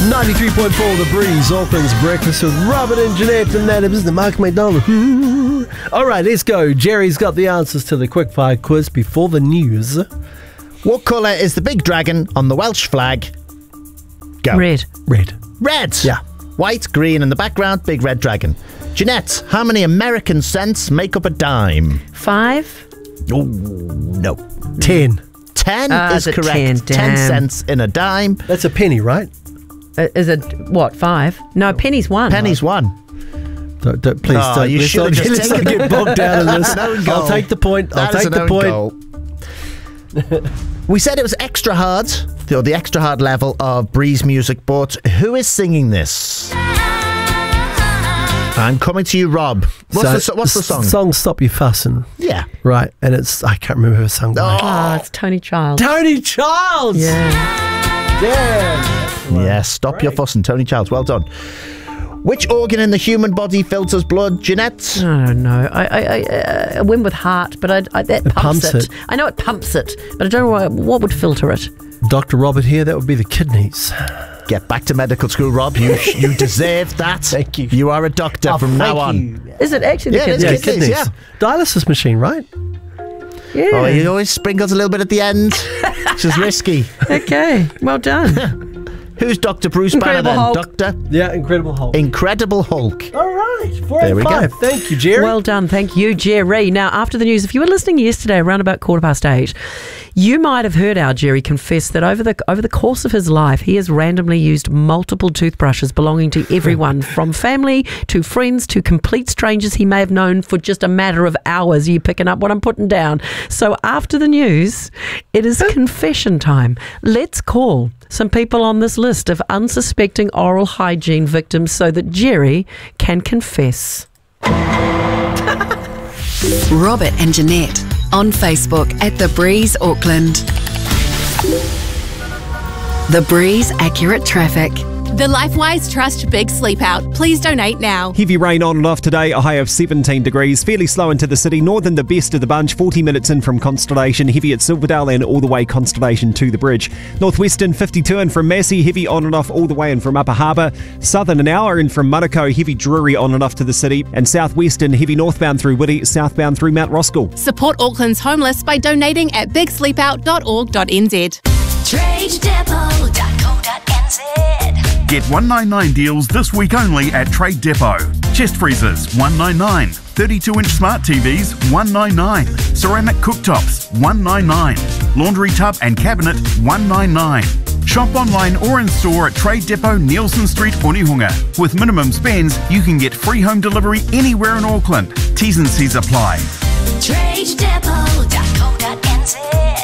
93.4 The Breeze, Auckland's Breakfast with Robert and Jeanette, and that is the Mark McDonald. All right, let's go. Jerry's got the answers to the quickfire quiz before the news. What colour is the big dragon on the Welsh flag? Go. Red. Red. Red. Yeah. White, green in the background, big red dragon. Jeanette, how many American cents make up a dime? 5. Oh, no. 10. 10 is it correct. 10? 10 Damn. cents in a dime. That's a penny, right? Is it, what, 5? No, penny's 1. Penny's one. Please Oh, don't. you Let's should not, have just let's not taken get bogged down in this. That's an own goal. I'll take the point. I'll That is take an the own point. goal. We said it was extra hard, or the extra hard level of Breeze music, but who is singing this? I'm coming to you, Rob. What's the song? Song Stop You Fussin'. Yeah. Right, and it's, I can't remember who sung by. Oh, it's Tony Childs. Tony Childs! Yeah. Damn! Yeah, Stop Your Fussing, Tony Childs. Well done. Which organ in the human body filters blood, Jeanette? I don't know. I went with heart, but that pumps it. I know it pumps it, but I don't know what would filter it. Dr. Robert here, that would be the kidneys. Get back to medical school, Rob. You deserve that. Thank you. You are a doctor from now on. Is it actually the Yeah, it is kidneys? kidneys. Yeah. Dialysis machine, right? Yeah. Oh, he always sprinkles a little bit at the end, which is risky. Okay. Well done. Who's Dr. Bruce Banner Incredible then? Hulk. Doctor? Yeah, Incredible Hulk. Incredible Hulk. All right, 4 There we go. 5. Thank you, Jerry. Well done. Thank you, Jerry. Now, after the news, if you were listening yesterday around about 8:15, you might have heard our Jerry confess that over the course of his life, he has randomly used multiple toothbrushes belonging to everyone, from family to friends to complete strangers he may have known for just a matter of hours. Are you picking up what I'm putting down? So after the news, it is confession time. Let's call some people on this list of unsuspecting oral hygiene victims so that Jerry can confess. Robert and Jeanette on Facebook at The Breeze Auckland. The Breeze Accurate Traffic. The LifeWise Trust Big Sleep Out. Please donate now. Heavy rain on and off today, a high of 17 degrees. Fairly slow into the city. Northern, the best of the bunch, 40 minutes in from Constellation. Heavy at Silverdale and all the way Constellation to the bridge. Northwestern, 52 in from Massey. Heavy on and off all the way in from Upper Harbour. Southern, an hour in from Manukau. Heavy Drury on and off to the city. And Southwestern, heavy northbound through Whitty, southbound through Mount Roskill. Support Auckland's homeless by donating at bigsleepout.org.nz. TradeDepot.co.nz. Get 199 deals this week only at Trade Depot. Chest freezers, $199. 32-inch smart TVs, $199. Ceramic cooktops, $199. Laundry tub and cabinet, $199. Shop online or in store at Trade Depot, Nielsen Street, Onehunga. With minimum spends, you can get free home delivery anywhere in Auckland. T's and C's apply. TradeDepot.co.nz.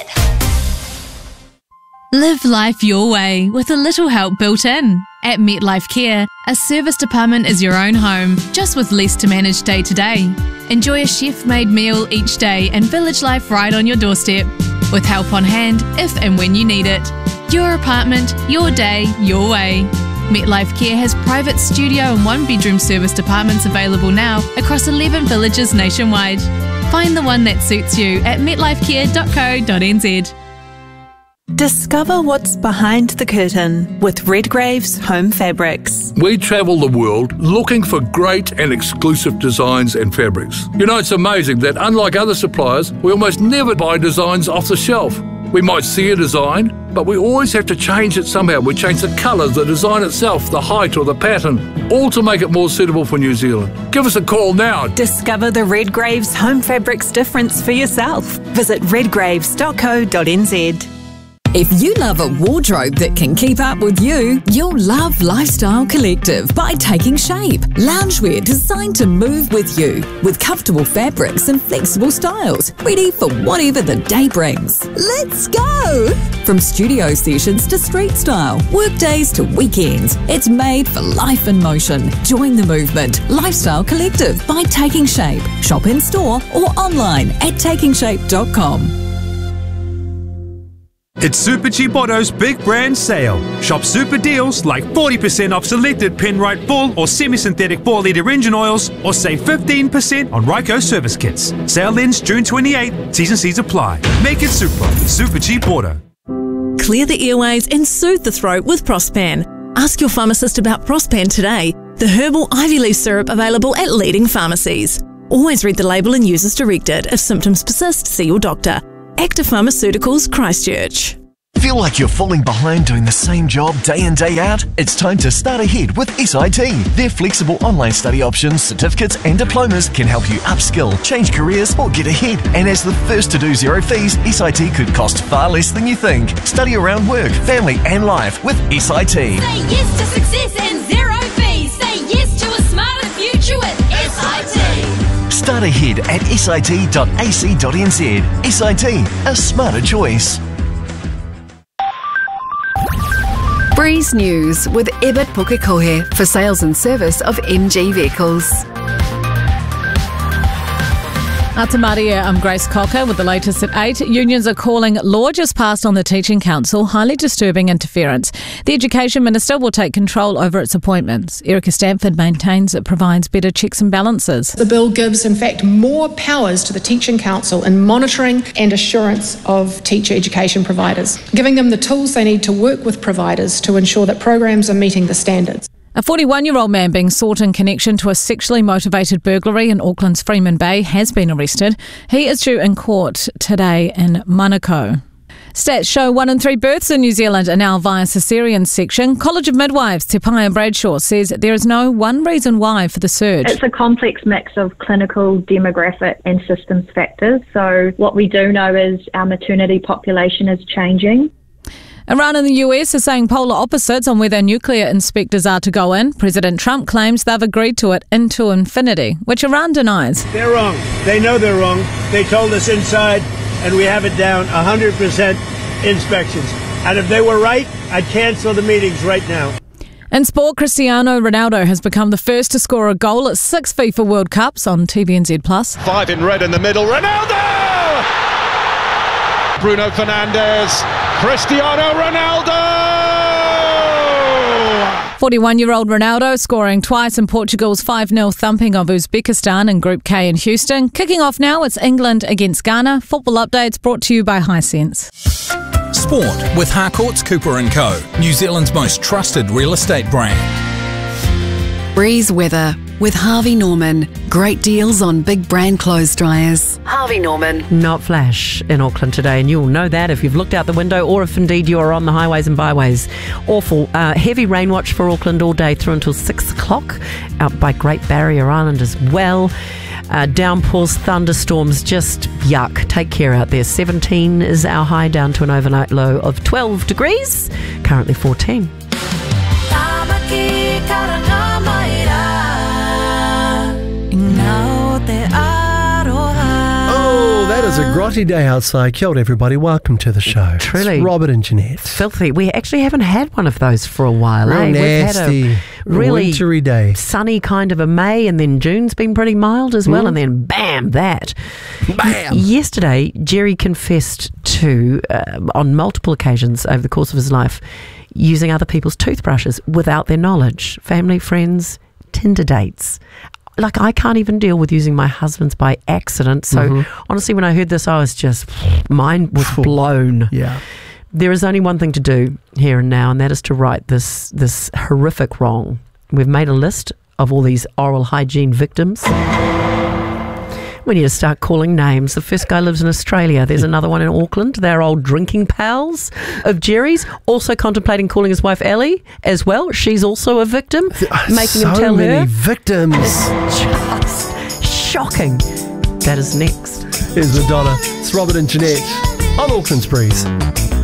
Live life your way with a little help built in. At MetLife Care, a service department is your own home, just with less to manage day to day. Enjoy a chef-made meal each day and village life right on your doorstep, with help on hand if and when you need it. Your apartment, your day, your way. MetLife Care has private studio and one-bedroom service departments available now across 11 villages nationwide. Find the one that suits you at metlifecare.co.nz. Discover what's behind the curtain with Redgrave's Home Fabrics. We travel the world looking for great and exclusive designs and fabrics. You know, it's amazing that unlike other suppliers, we almost never buy designs off the shelf. We might see a design, but we always have to change it somehow. We change the colour, the design itself, the height or the pattern, all to make it more suitable for New Zealand. Give us a call now. Discover the Redgrave's Home Fabrics difference for yourself. Visit redgraves.co.nz. If you love a wardrobe that can keep up with you, you'll love Lifestyle Collective by Taking Shape. Loungewear designed to move with you, with comfortable fabrics and flexible styles, ready for whatever the day brings. Let's go! From studio sessions to street style, workdays to weekends, it's made for life in motion. Join the movement. Lifestyle Collective by Taking Shape. Shop in store or online at takingshape.com. It's Super Cheap Auto's big brand sale. Shop super deals like 40% off selected Penrite full or semi-synthetic 4-litre engine oils, or save 15% on Ryco service kits. Sale ends June 28. T's and C's apply. Make it super. Super Cheap Auto. Clear the airways and soothe the throat with Prospan. Ask your pharmacist about Prospan today, the herbal ivy leaf syrup available at leading pharmacies. Always read the label and use as directed. If symptoms persist, see your doctor. Active Pharmaceuticals, Christchurch. Feel like you're falling behind doing the same job day in, day out? It's time to start ahead with SIT. Their flexible online study options, certificates and diplomas can help you upskill, change careers or get ahead. And as the first to do zero fees, SIT could cost far less than you think. Study around work, family and life with SIT. Say yes to success and zero fees. Say yes to a smarter future with SIT. Start ahead at sit.ac.nz. SIT, a smarter choice. Breeze News with Ebert Pukekohe for sales and service of MG vehicles. Atamaria, I'm Grace Cocker with the latest at 8. Unions are calling law just passed on the Teaching Council highly disturbing interference. The Education Minister will take control over its appointments. Erica Stanford maintains it provides better checks and balances. The bill gives, in fact, more powers to the Teaching Council in monitoring and assurance of teacher education providers, giving them the tools they need to work with providers to ensure that programs are meeting the standards. A 41-year-old man being sought in connection to a sexually motivated burglary in Auckland's Freeman Bay has been arrested. He is due in court today in Manukau. Stats show 1 in 3 births in New Zealand are now via caesarean section. College of Midwives, Te Paia Bradshaw, says there is no one reason why for the surge. It's a complex mix of clinical, demographic and systems factors. So what we do know is our maternity population is changing. Iran and the US are saying polar opposites on whether nuclear inspectors are to go in. President Trump claims they've agreed to it into infinity, which Iran denies. They're wrong. They know they're wrong. They told us inside, and we have it down 100% inspections. And if they were right, I'd cancel the meetings right now. In sport, Cristiano Ronaldo has become the first to score a goal at 6 FIFA World Cups on TVNZ+. 5 in red in the middle. Ronaldo! Bruno Fernandes. Cristiano Ronaldo! 41-year-old Ronaldo scoring twice in Portugal's 5-0 thumping of Uzbekistan in Group K in Houston. Kicking off now, it's England against Ghana. Football updates brought to you by Hisense. Sport with Harcourts Cooper & Co., New Zealand's most trusted real estate brand. Breeze weather with Harvey Norman. Great deals on big brand clothes dryers. Harvey Norman. Not flash in Auckland today, and you'll know that if you've looked out the window or if indeed you are on the highways and byways. Awful. Heavy rain watch for Auckland all day through until 6 o'clock. Out by Great Barrier Island as well. Downpours, thunderstorms, just yuck. Take care out there. 17 is our high, down to an overnight low of 12 degrees. Currently 14. Oh, that is a grotty day outside. Kia ora, everybody. Welcome to the show. Truly. It's Robert and Jeanette. Filthy. We actually haven't had one of those for a while. Real nasty, We've had a really wintry day. Sunny kind of a May, and then June's been pretty mild as well, and then bam, that. Bam! Yesterday, Jerry confessed to, on multiple occasions over the course of his life, using other people's toothbrushes without their knowledge. Family, friends, Tinder dates. Like, I can't even deal with using my husband's by accident. So, honestly, when I heard this, I was just, mine was blown. Yeah. There is only one thing to do here and now, and that is to right this horrific wrong. We've made a list of all these oral hygiene victims. We need to start calling names. The first guy lives in Australia. There's another one in Auckland. They're old drinking pals of Jerry's. Also contemplating calling his wife Ellie as well. She's also a victim. Making him tell her. So many victims. It's just shocking. That is next. Here's Madonna. It's Robert and Jeanette on Auckland's Breeze.